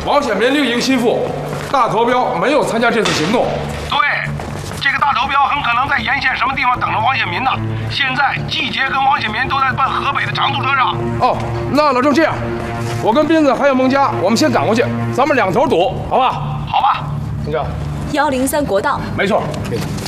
王显民另一个心腹大头标没有参加这次行动。 对，这个大头标很可能在沿线什么地方等着王显民呢。现在季杰跟王显民都在奔河北的长途车上。 哦，那老郑这样，我跟斌子还有孟佳，我们先赶过去，咱们两头堵，好吧？ 好吧。 听着 103国道。 没错，斌子。